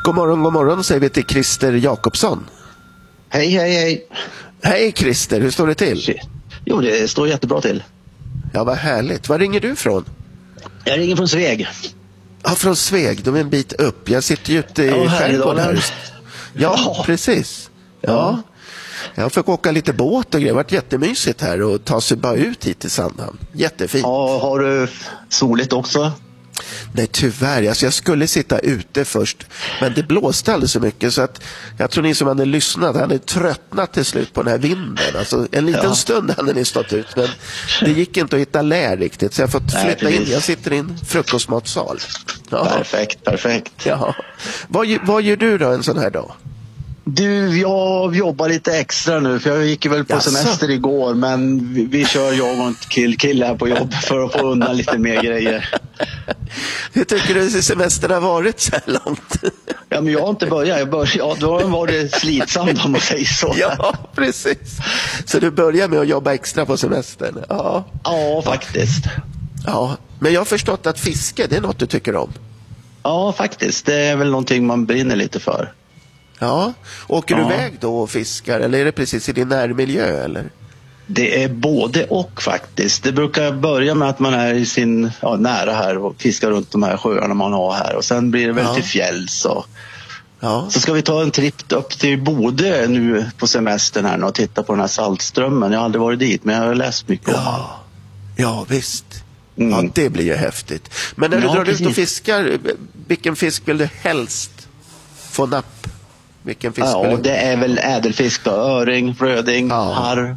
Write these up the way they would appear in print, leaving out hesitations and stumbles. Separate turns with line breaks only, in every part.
God morgon säger vi till Christer Jakobsson.
Hej.
Hej Christer, hur står det till?
Jo, det står jättebra till.
Ja, vad härligt. Var ringer du från?
Jag ringer från Sveg.
Ja, från Sveg. De är en bit upp. Jag sitter ju ute i skärgården här. Ja, precis. Ja. Jag fick åka lite båt och grejer. Det har varit jättemysigt här och ta sig bara ut hit till Sandhamn. Jättefint.
Ja, har du soligt också?
Nej, tyvärr. Alltså, jag skulle sitta ute först, men det blåste alldeles så mycket så att jag tror ni som hade lyssnat hade tröttnat till slut på den här vinden. Alltså, en liten stund hade ni stått ut, men det gick inte att hitta lä riktigt, så jag har fått flytta in. Jag sitter i en frukostmatsal. Ja.
Perfekt.
Ja. Vad gör du då en sån här dag?
Du, jag jobbar lite extra nu för jag gick väl på semester igår, men vi kör jag och en kille här på jobb för att få undan lite mer grejer.
Hur tycker du semestern har varit så här långt?
Ja, men jag har inte börjat. Då var det slitsamt om man säger så.
Ja, precis. Så du börjar med att jobba extra på semestern?
Ja, faktiskt.
Ja, men jag har förstått att fiske, det är något du tycker om.
Ja, faktiskt. Det är väl någonting man brinner lite för.
Ja, åker du iväg då och fiskar eller är det precis i din närmiljö eller?
Det är både och faktiskt. Det brukar börja med att man är i sin nära här och fiskar runt de här sjöarna man har här och sen blir det väl till fjälls och så ska vi ta en tripp upp till Bodö nu på semestern här och titta på den här saltströmmen. Jag har aldrig varit dit, men jag har läst mycket om det.
Ja, visst. Ja, det blir ju häftigt. Men när du drar ut och fiskar, vilken fisk vill du helst få napp? Vilken fisk vill du?
Det är väl ädelfisk då. Öring, röding, harr.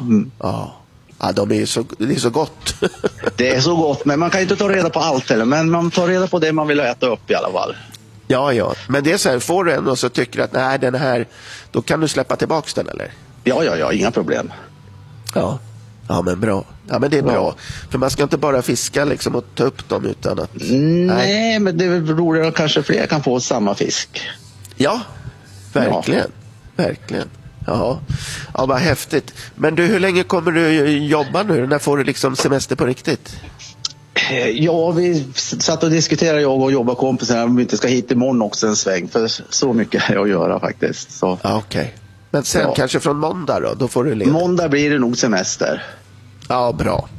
Ja, det är så gott.
Det är så gott, men man kan inte ta reda på allt heller. Men man tar reda på det man vill äta upp i alla fall.
Ja. Men det är så här, får du en och så tycker att nej, den här, då kan du släppa tillbaks den eller?
Ja, inga problem.
Ja, men bra. Ja, men det är bra. För man ska inte bara fiska liksom och ta upp dem utan att...
Nej, men det är väl roligare att kanske fler kan få samma fisk.
Ja, verkligen. Ja, vad häftigt. Men du, hur länge kommer du jobba nu? När får du liksom semester på riktigt?
Ja, vi satt och diskuterade, jag och jobbarkompisar, om vi inte ska hit imorgon också en sväng. För så mycket är att göra faktiskt. Så.
Ja, okej. Men sen kanske från måndag då får du leda.
Måndag blir det nog semester.
Ja, bra.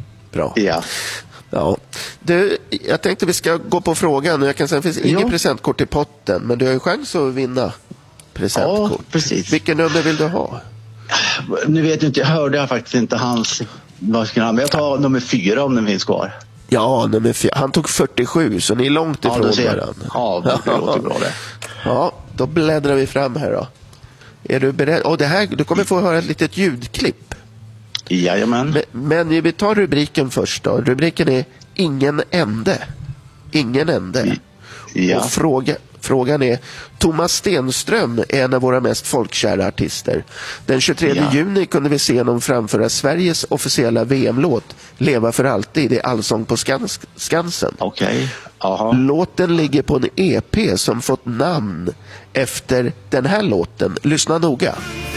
Ja. Du, jag tänkte vi ska gå på frågan. Jag kan säga att det finns ingen presentkort i potten, men du har ju chans att vinna presentkort.
Ja, precis.
Vilken nummer vill du ha?
Nu vet jag inte, jag hörde faktiskt inte hans. Men jag tar nummer 4 om den finns kvar.
Ja, nummer 4. Han tog 47, så ni är långt ifrån varandra.
Ja, det låter bra det.
Ja, då bläddrar vi fram här då. Är du beredd? Det här, du kommer få höra ett litet ljudklipp.
Jajamän.
Men vi tar rubriken först då. Rubriken är Ingen ände.
Ja.
Och frågan är: Thomas Stenström är en av våra mest folkkära artister. Den 23 juni kunde vi se honom framföra Sveriges officiella VM-låt Leva för alltid i Allsång på Skansen.
Okej.
Låten ligger på en EP som fått namn efter den här låten. Lyssna noga.